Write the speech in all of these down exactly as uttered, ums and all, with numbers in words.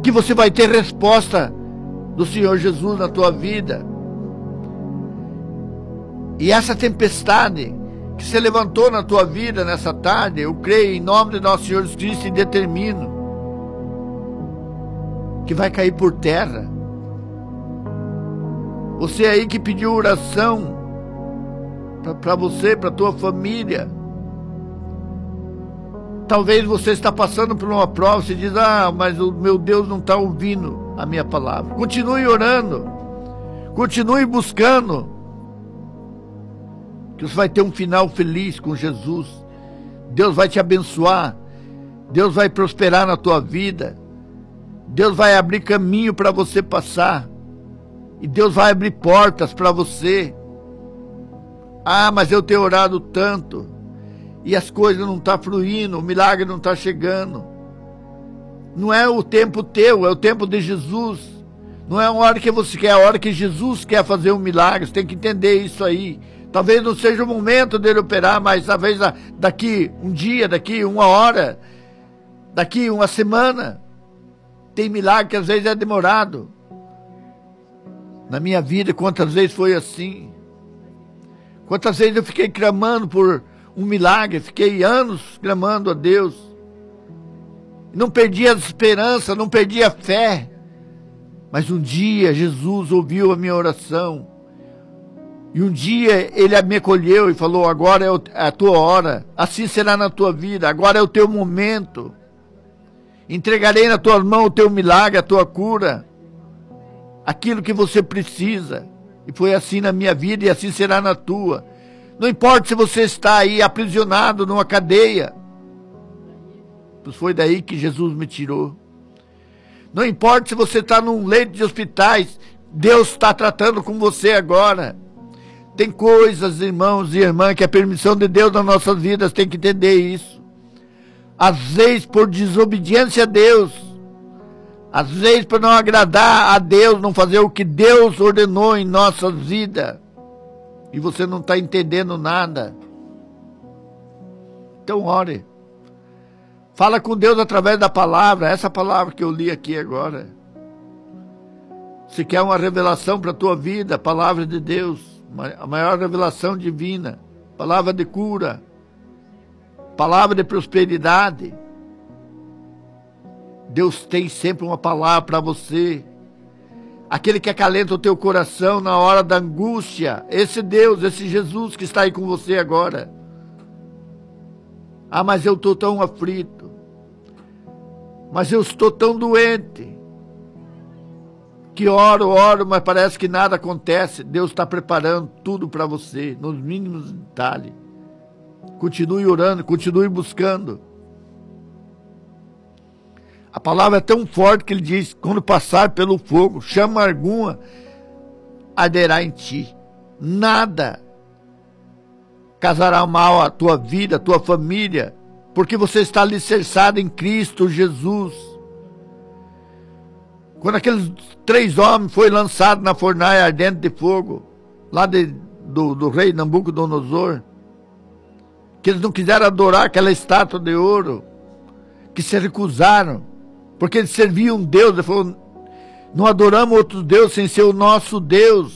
que você vai ter resposta do Senhor Jesus na tua vida. E essa tempestade que se levantou na tua vida nessa tarde, eu creio em nome de nosso Senhor Jesus Cristo e determino que vai cair por terra. Você aí que pediu oração para você, para tua família, talvez você está passando por uma prova, você diz, ah, mas o meu Deus não está ouvindo a minha palavra. Continue orando, continue buscando, que você vai ter um final feliz com Jesus. Deus vai te abençoar, Deus vai prosperar na tua vida, Deus vai abrir caminho para você passar, e Deus vai abrir portas para você. Ah, mas eu tenho orado tanto, e as coisas não estão fluindo, o milagre não está chegando. Não é o tempo teu, é o tempo de Jesus. Não é a hora que você quer, é a hora que Jesus quer fazer um milagre. Você tem que entender isso aí. Talvez não seja o momento dele operar, mas talvez daqui um dia, daqui uma hora, daqui uma semana. Tem milagre que às vezes é demorado. Na minha vida, quantas vezes foi assim? Quantas vezes eu fiquei clamando por um milagre, fiquei anos clamando a Deus. Não perdi a esperança, não perdi a fé. Mas um dia Jesus ouviu a minha oração. E um dia Ele me acolheu e falou, agora é a tua hora, assim será na tua vida, agora é o teu momento. Entregarei na tua mão o teu milagre, a tua cura, aquilo que você precisa. E foi assim na minha vida e assim será na tua. Não importa se você está aí aprisionado numa cadeia, pois foi daí que Jesus me tirou. Não importa se você está num leito de hospitais, Deus está tratando com você agora. Tem coisas, irmãos e irmãs, que a permissão de Deus nas nossas vidas, tem que entender isso. Às vezes por desobediência a Deus, às vezes por não agradar a Deus, não fazer o que Deus ordenou em nossas vidas, e você não está entendendo nada. Então ore. Fala com Deus através da palavra, essa palavra que eu li aqui agora. Se quer uma revelação para a tua vida, a palavra de Deus, a maior revelação divina, palavra de cura, palavra de prosperidade. Deus tem sempre uma palavra para você. Aquele que acalenta o teu coração na hora da angústia, esse Deus, esse Jesus que está aí com você agora. Ah, mas eu estou tão aflito, mas eu estou tão doente, que oro, oro, mas parece que nada acontece. Deus está preparando tudo para você, nos mínimos detalhes. Continue orando, continue buscando. A palavra é tão forte que ele diz, quando passar pelo fogo, chama alguma, arderá em ti. Nada casará mal a tua vida, a tua família, porque você está alicerçado em Cristo Jesus. Quando aqueles três homens foram lançados na fornalha ardente de fogo, lá de, do, do rei Nabucodonosor, que eles não quiseram adorar aquela estátua de ouro, que se recusaram, porque eles serviam um Deus. Ele falou, não adoramos outro Deus sem ser o nosso Deus.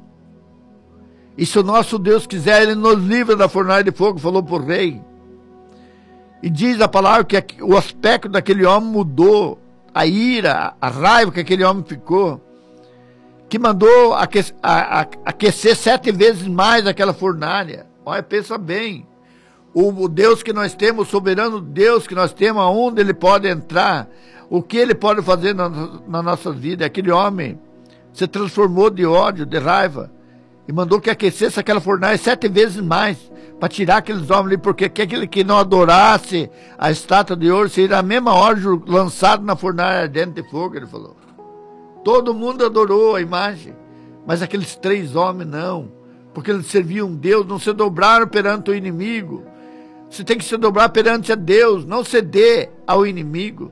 E se o nosso Deus quiser, Ele nos livra da fornalha de fogo, falou para o rei. E diz a palavra que o aspecto daquele homem mudou, a ira, a raiva que aquele homem ficou, que mandou aquecer, a, a, aquecer sete vezes mais aquela fornalha. Olha, pensa bem, o, o Deus que nós temos, o soberano Deus que nós temos, aonde Ele pode entrar, o que Ele pode fazer na, na nossa vida. Aquele homem se transformou de ódio, de raiva, e mandou que aquecesse aquela fornalha sete vezes mais, para tirar aqueles homens ali, porque aquele que não adorasse a estátua de ouro seria na mesma hora lançado na fornalha ardente de fogo, ele falou. Todo mundo adorou a imagem, mas aqueles três homens não, porque eles serviam Deus, não se dobraram perante o inimigo. Você tem que se dobrar perante a Deus, não ceder ao inimigo.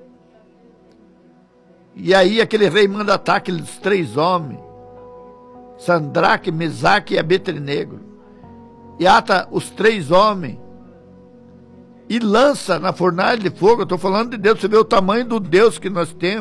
E aí aquele rei manda atacar aqueles três homens, Sadraque, Mesaque e Abednego, e ata os três homens e lança na fornalha de fogo. Eu estou falando de Deus, você vê o tamanho do Deus que nós temos.